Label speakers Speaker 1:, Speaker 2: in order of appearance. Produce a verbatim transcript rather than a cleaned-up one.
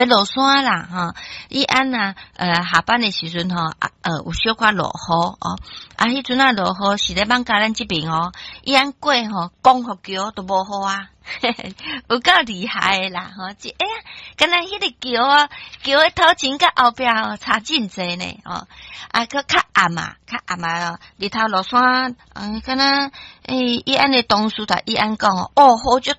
Speaker 1: 落山啦哈，伊安呐呃下班的时阵吼啊呃有小可落雨哦，啊迄阵啊落雨是咧放甲咱这边哦，伊安过吼光复桥都无好啊，嘿嘿，有够厉害的啦吼，即哎呀，敢若迄个桥啊，桥的头前甲后壁哦差真济呢哦，啊佮较暗啊，较暗啊，日头落山，嗯，敢若诶伊安尼同事甲伊安讲哦，哦好足